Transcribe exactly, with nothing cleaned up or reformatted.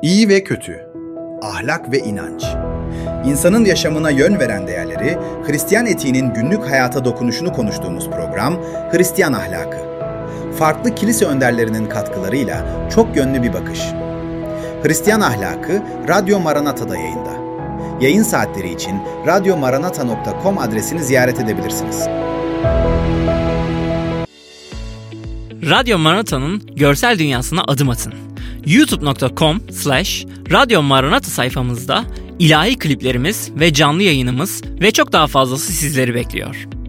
İyi ve kötü, ahlak ve inanç. İnsanın yaşamına yön veren değerleri, Hristiyan etiğinin günlük hayata dokunuşunu konuştuğumuz program Hristiyan Ahlakı. Farklı kilise önderlerinin katkılarıyla çok yönlü bir bakış. Hristiyan Ahlakı, Radyo Maranata'da yayında. Yayın saatleri için radyo maranata nokta com adresini ziyaret edebilirsiniz. Radyo Maranata'nın görsel dünyasına adım atın. youtube nokta com slash radyo maranata sayfamızda ilahi kliplerimiz ve canlı yayınımız ve çok daha fazlası sizleri bekliyor.